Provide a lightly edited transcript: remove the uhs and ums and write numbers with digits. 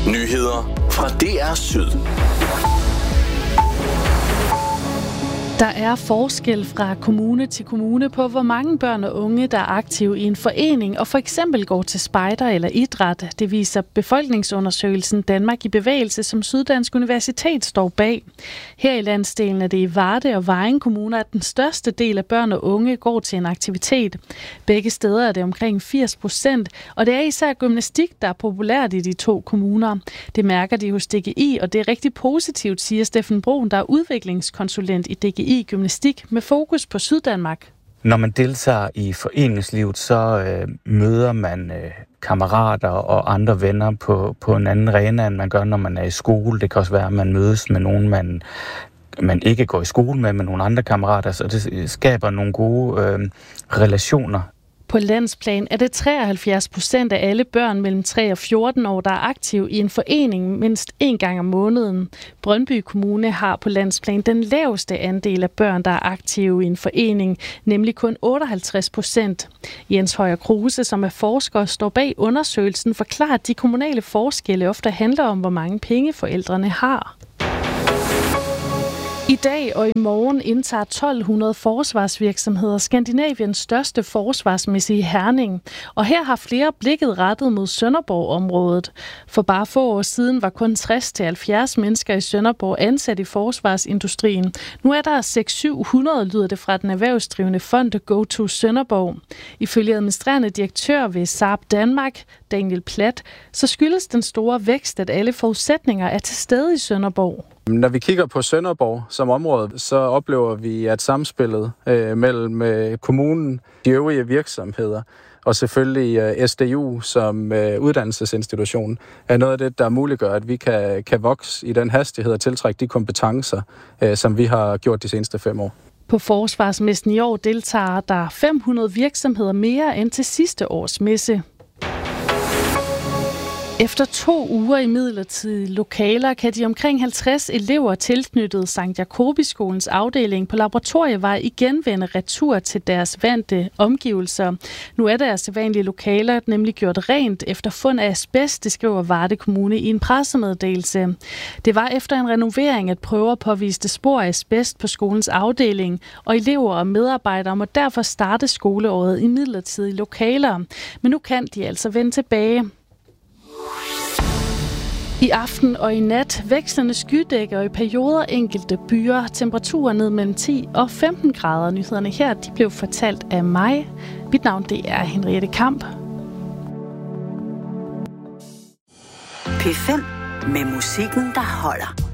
Nyheder fra DR Syd. Der er forskel fra kommune til kommune på, hvor mange børn og unge, der er aktive i en forening og for eksempel går til spejder eller idræt. Det viser befolkningsundersøgelsen Danmark i bevægelse, som Syddansk Universitet står bag. Her i landsdelen er det i Varde og Vejen kommuner, at den største del af børn og unge går til en aktivitet. Begge steder er det omkring 80%, og det er især gymnastik, der er populært i de to kommuner. Det mærker de hos DGI, og det er rigtig positivt, siger Steffen Broen, der er udviklingskonsulent i DGI Gymnastik med fokus på Syddanmark. Når man deltager i foreningslivet, så møder man kammerater og andre venner på en anden arena, end man gør, når man er i skole. Det kan også være, at man mødes med nogen, man ikke går i skole med nogle andre kammerater, så det skaber nogle gode relationer. På landsplan er det 73% af alle børn mellem 3 og 14 år, der er aktive i en forening mindst en gang om måneden. Brøndby Kommune har på landsplan den laveste andel af børn, der er aktive i en forening, nemlig kun 58%. Jens Højer Kruse, som er forsker og står bag undersøgelsen, forklarer, at de kommunale forskelle ofte handler om, hvor mange penge forældrene har. I dag og i morgen indtager 1200 forsvarsvirksomheder Skandinaviens største forsvarsmesse i Herning. Og her har flere blikket rettet mod Sønderborg-området. For bare få år siden var kun 60-70 mennesker i Sønderborg ansat i forsvarsindustrien. Nu er der 600-700, lyder det fra den erhvervsdrivende fond Go to Sønderborg. Ifølge administrerende direktør ved Saab Danmark, Daniel Platt, så skyldes den store vækst, at alle forudsætninger er til stede i Sønderborg. Når vi kigger på Sønderborg som område, så oplever vi, at samspillet mellem kommunen, de øvrige virksomheder og selvfølgelig SDU som uddannelsesinstitution er noget af det, der muliggør, at vi kan vokse i den hastighed og tiltrække de kompetencer, som vi har gjort de seneste 5 år. På forsvarsmessen i år deltager der 500 virksomheder mere end til sidste års messe. Efter 2 uger i midlertidige lokaler kan de omkring 50 elever tilknyttet Sankt Jacobiskolens afdeling på Laboratorievej igen vende retur til deres vante omgivelser. Nu er deres sædvanlige lokaler nemlig gjort rent efter fund af asbest, det skriver Varde Kommune i en pressemeddelelse. Det var efter en renovering, at prøver påviste spor af asbest på skolens afdeling, og elever og medarbejdere må derfor starte skoleåret i midlertidige lokaler. Men nu kan de altså vende tilbage. I aften og i nat vekslende skydække og i perioder enkelte byer. Temperaturer ned mellem 10 og 15 grader. Nyhederne her de blev fortalt af mig. Mit navn det er Henriette Kamp. P5 med musikken, der holder.